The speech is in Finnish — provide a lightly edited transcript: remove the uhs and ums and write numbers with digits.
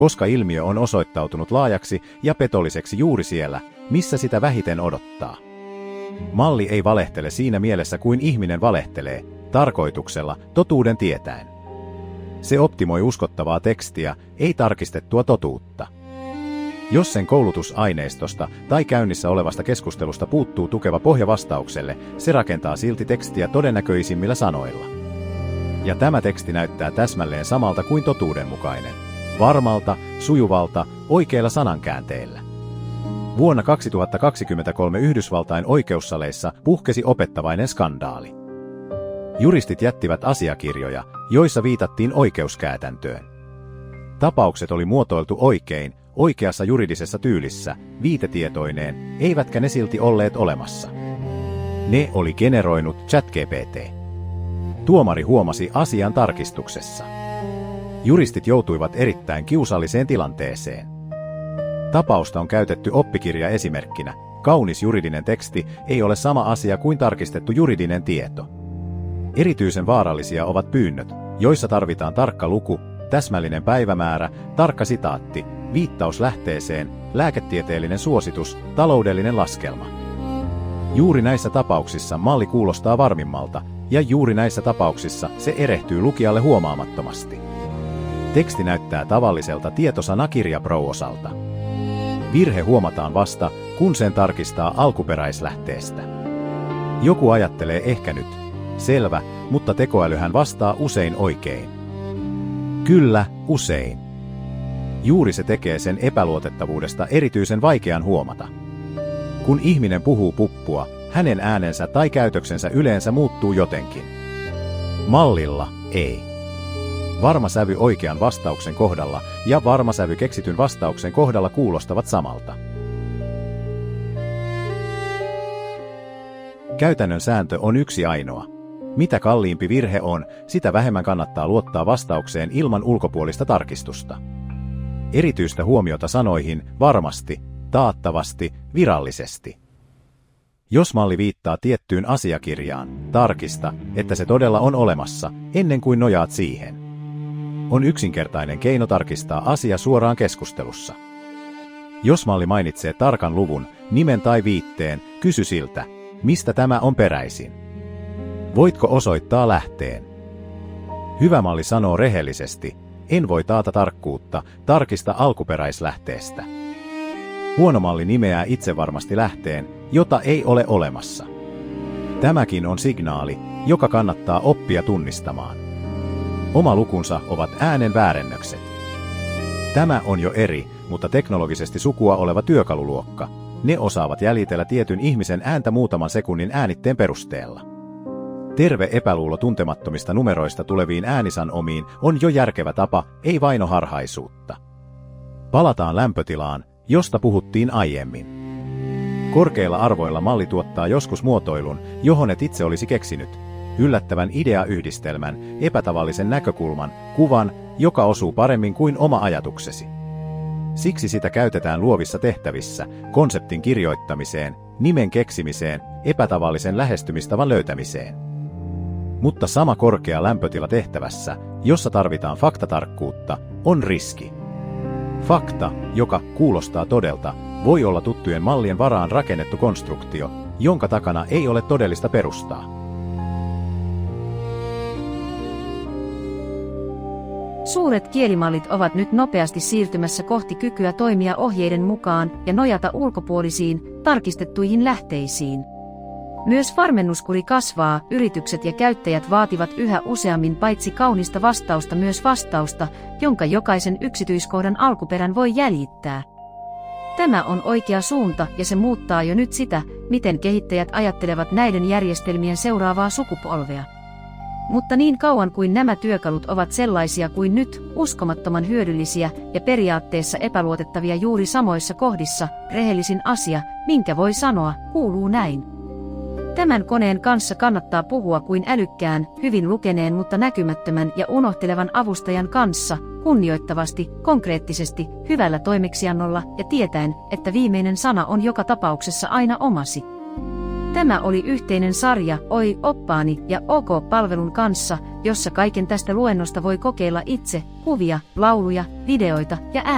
koska ilmiö on osoittautunut laajaksi ja petolliseksi juuri siellä, missä sitä vähiten odottaa. Malli ei valehtele siinä mielessä kuin ihminen valehtelee, tarkoituksella, totuuden tietäen. Se optimoi uskottavaa tekstiä, ei tarkistettua totuutta. Jos sen koulutusaineistosta tai käynnissä olevasta keskustelusta puuttuu tukeva pohja vastaukselle, se rakentaa silti tekstiä todennäköisimmillä sanoilla. Ja tämä teksti näyttää täsmälleen samalta kuin totuudenmukainen. Varmalta, sujuvalta, oikeilla sanankäänteillä. Vuonna 2023 Yhdysvaltain oikeussaleissa puhkesi opettavainen skandaali. Juristit jättivät asiakirjoja, joissa viitattiin oikeuskäytäntöön. Tapaukset oli muotoiltu oikein, oikeassa juridisessa tyylissä, viitetietoineen, eivätkä ne silti olleet olemassa. Ne oli generoinut ChatGPT. Tuomari huomasi asian tarkistuksessa. Juristit joutuivat erittäin kiusalliseen tilanteeseen. Tapausta on käytetty oppikirjaesimerkkinä. Kaunis juridinen teksti ei ole sama asia kuin tarkistettu juridinen tieto. Erityisen vaarallisia ovat pyynnöt, joissa tarvitaan tarkka luku, täsmällinen päivämäärä, tarkka sitaatti, viittaus lähteeseen, lääketieteellinen suositus, taloudellinen laskelma. Juuri näissä tapauksissa malli kuulostaa varmimmalta, ja juuri näissä tapauksissa se erehtyy lukijalle huomaamattomasti. Teksti näyttää tavalliselta tietosanakirja-pro-osalta. Virhe huomataan vasta, kun sen tarkistaa alkuperäislähteestä. Joku ajattelee ehkä nyt, selvä, mutta tekoälyhän vastaa usein oikein. Kyllä, usein. Juuri se tekee sen epäluotettavuudesta erityisen vaikean huomata. Kun ihminen puhuu puppua, hänen äänensä tai käytöksensä yleensä muuttuu jotenkin. Mallilla ei. Varma sävy oikean vastauksen kohdalla ja varma sävy keksityn vastauksen kohdalla kuulostavat samalta. Käytännön sääntö on yksi ainoa. Mitä kalliimpi virhe on, sitä vähemmän kannattaa luottaa vastaukseen ilman ulkopuolista tarkistusta. Erityistä huomiota sanoihin varmasti, taattavasti, virallisesti. Jos malli viittaa tiettyyn asiakirjaan, tarkista, että se todella on olemassa, ennen kuin nojaat siihen. On yksinkertainen keino tarkistaa asia suoraan keskustelussa. Jos malli mainitsee tarkan luvun, nimen tai viitteen, kysy siltä, mistä tämä on peräisin. Voitko osoittaa lähteen? Hyvä malli sanoo rehellisesti, en voi taata tarkkuutta, tarkista alkuperäislähteestä. Huono malli nimeää itsevarmasti lähteen, jota ei ole olemassa. Tämäkin on signaali, joka kannattaa oppia tunnistamaan. Oma lukunsa ovat äänen väärennökset. Tämä on jo eri, mutta teknologisesti sukua oleva työkaluluokka. Ne osaavat jäljitellä tietyn ihmisen ääntä muutaman sekunnin äänitteen perusteella. Terve epäluulo tuntemattomista numeroista tuleviin äänisanomiin on jo järkevä tapa, ei vainoharhaisuutta. Palataan lämpötilaan, josta puhuttiin aiemmin. Korkeilla arvoilla malli tuottaa joskus muotoilun, johon et itse olisi keksinyt. Yllättävän ideayhdistelmän, epätavallisen näkökulman, kuvan, joka osuu paremmin kuin oma ajatuksesi. Siksi sitä käytetään luovissa tehtävissä, konseptin kirjoittamiseen, nimen keksimiseen, epätavallisen lähestymistavan löytämiseen. Mutta sama korkea lämpötila tehtävässä, jossa tarvitaan faktatarkkuutta, on riski. Fakta, joka kuulostaa todelta, voi olla tuttujen mallien varaan rakennettu konstruktio, jonka takana ei ole todellista perustaa. Suuret kielimallit ovat nyt nopeasti siirtymässä kohti kykyä toimia ohjeiden mukaan ja nojata ulkopuolisiin, tarkistettuihin lähteisiin. Myös varmennuskuri kasvaa, yritykset ja käyttäjät vaativat yhä useammin paitsi kaunista vastausta myös vastausta, jonka jokaisen yksityiskohdan alkuperän voi jäljittää. Tämä on oikea suunta ja se muuttaa jo nyt sitä, miten kehittäjät ajattelevat näiden järjestelmien seuraavaa sukupolvea. Mutta niin kauan kuin nämä työkalut ovat sellaisia kuin nyt, uskomattoman hyödyllisiä ja periaatteessa epäluotettavia juuri samoissa kohdissa, rehellisin asia, minkä voi sanoa, kuuluu näin. Tämän koneen kanssa kannattaa puhua kuin älykkään, hyvin lukeneen mutta näkymättömän ja unohtelevan avustajan kanssa, kunnioittavasti, konkreettisesti, hyvällä toimeksiannolla ja tietäen, että viimeinen sana on joka tapauksessa aina omasi. Tämä oli yhteinen sarja Oi oppaani ja OK-palvelun kanssa, jossa kaiken tästä luennosta voi kokeilla itse, kuvia, lauluja, videoita ja ääniä.